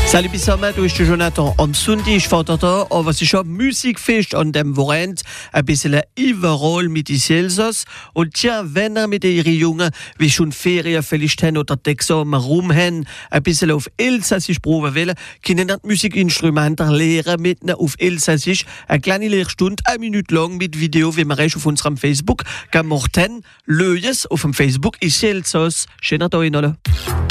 Salut zusammen, du bist der Jonathan. Am Sonntag ist Vater da, aber es ist auch Musikfest an dem Wochenende. Ein bisschen überall mit den Elsass. Und tja, wenn ihr mit ihren Jungen, wie schon Ferien vielleicht haben oder die Examen rum haben, ein bisschen auf Elsassisch proben wollen, können ihr die Musikinstrumente lernen mit ihnen auf Elsassisch. Eine kleine Lehrstunde, 1 Minute lang mit Video, wie wir es auf unserem Facebook gemacht haben. Löjes auf dem Facebook ist Elsass. Schönen Tag Ihnen alle.